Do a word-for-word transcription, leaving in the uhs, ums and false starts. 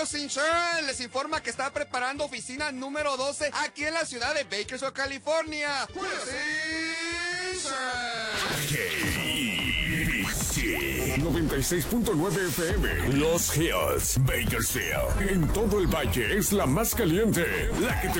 House Insurance les informa que está preparando oficina número doce aquí en la ciudad de Bakersfield, California. noventa y seis punto nueve F M. Los Hills, Bakersfield. En todo el valle es la más caliente, la que te